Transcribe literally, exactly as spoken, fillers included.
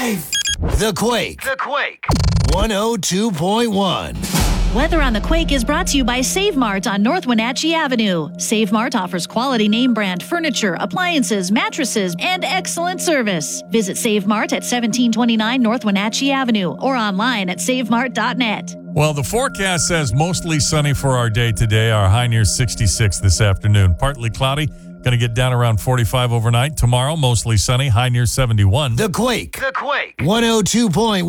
life. The Quake. The Quake. one oh two point one. Weather on the Quake is brought to you by Save Mart on North Wenatchee Avenue. Save Mart offers quality name brand furniture, appliances, mattresses, and excellent service. Visit Save Mart at seventeen twenty-nine North Wenatchee Avenue or online at save mart dot net. Well, the forecast says mostly sunny for our day today. Our high near sixty-six this afternoon. Partly cloudy. Going to get down around forty-five overnight. Tomorrow, mostly sunny. High near seventy-one. The Quake. The Quake. one oh two point one.